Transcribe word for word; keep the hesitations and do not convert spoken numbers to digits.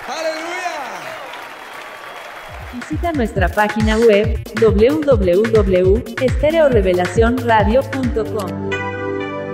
¡Aleluya! Visita nuestra página web doble u doble u doble u punto estereo revelación radio punto com.